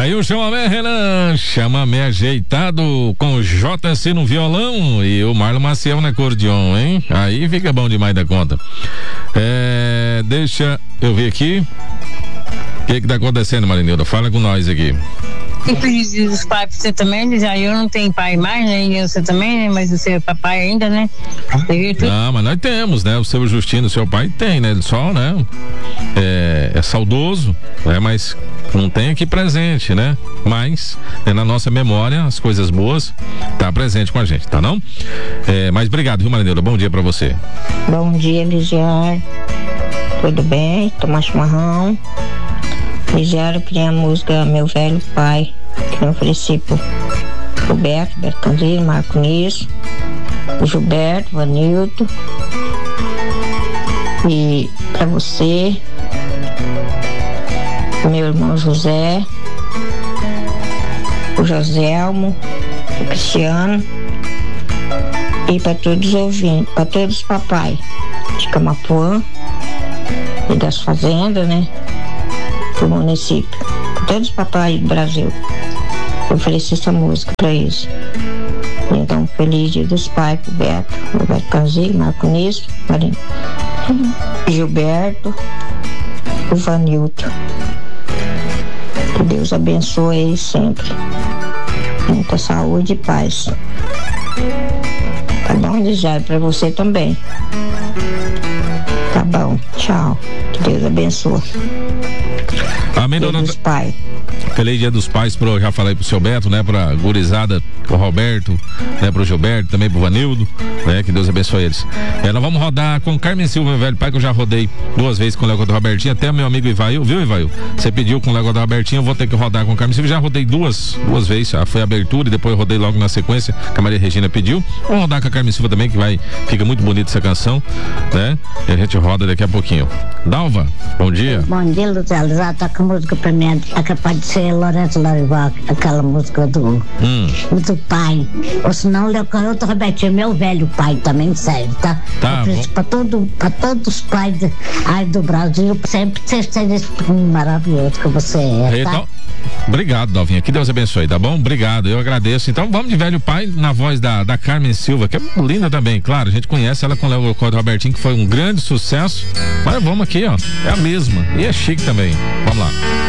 Aí o chamamé, Renan, chamamé ajeitado com JC no violão e o Marlon Maciel no acordeon, hein? Aí fica bom demais da conta. Deixa eu ver aqui. O que tá acontecendo, Marinilda? Fala com nós aqui. E feliz dia dos pais pra você também, já eu não tenho pai mais, né? E você também, né? Mas você é papai ainda, né? Não, mas nós temos, né? O seu Justino, seu pai tem, né? Ele só, né? É saudoso, né? Mas não tem aqui presente, né? Mas na nossa memória, as coisas boas tá presente com a gente, tá não? Mas obrigado, viu, Marinilda? Bom dia pra você. Bom dia, Ligiane. Tudo bem? Tomar chimarrão. Ligiane, eu queria a música Meu Velho Pai, que eu ofereci pro Beto Candeiro, Marco Nisso, o Gilberto, Vanildo, e pra você, meu irmão José, o Joselmo, o Cristiano, e para todos os ouvintes, para todos os papai de Camapuã e das fazendas, né? Do município, todos os papais do Brasil. Eu ofereci essa música para eles. Então, feliz dia dos pais pro Beto, Roberto Canzig, Marco Nisso, Gilberto, o Vanilton. Que Deus abençoe eles sempre. Muita saúde e paz. Tá bom, Ligiane? Para você também. Tá bom, tchau. Que Deus abençoe. Amém, dona. Dia dos pais. Feliz dia dos pais já falei pro seu Beto, né? Pra gurizada, pro Roberto, né? Pro Gilberto, também pro Vanildo, né? Que Deus abençoe eles. Nós vamos rodar com Carmen Silva, meu velho pai, que eu já rodei 2 vezes com o Léo do Robertinho, até o meu amigo Ivail, viu, Ivail? Você pediu com o Léo do Robertinho, eu vou ter que rodar com Carmen Silva, já rodei duas vezes, foi a abertura e depois eu rodei logo na sequência, que a Maria Regina pediu. Vamos rodar com a Carmen Silva também, que fica muito bonita essa canção, né? E a gente roda daqui a pouquinho. Dalva, bom dia. Bom dia, Luciano, já tá com música pra mim, é capaz de ser Lourenço Larival, aquela música do pai. Ou senão, Léo Canhoto Robertinho, meu velho pai também serve, tá? Tá bom. Pra todos os pais do Brasil, sempre você seja esse maravilhoso que você é, tá? Então, obrigado, Dalvinha, que Deus abençoe, tá bom? Obrigado, eu agradeço. Então vamos de Velho Pai na voz da Carmen Silva, que é linda também, claro, a gente conhece ela com o Léo Robertinho, que foi um grande sucesso, mas vamos aqui, ó, é a mesma, e é chique também, vamos lá.